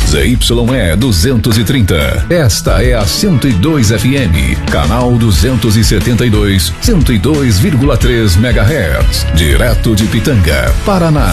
ZYE 230. Esta é a 102 FM, canal 272, 102,3 MHz, direto de Pitanga, Paraná.